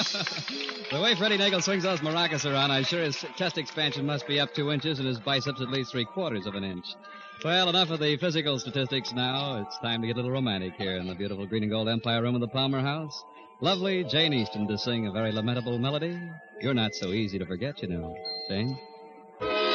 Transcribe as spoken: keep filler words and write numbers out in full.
The way Freddie Nagel swings those maracas around, I'm sure his chest expansion must be up two inches and his biceps at least three quarters of an inch. Well, enough of the physical statistics now. It's time to get a little romantic here in the beautiful green and gold Empire Room of the Palmer House. Lovely Jane Easton to sing a very lamentable melody. You're not so easy to forget, you know. Jane?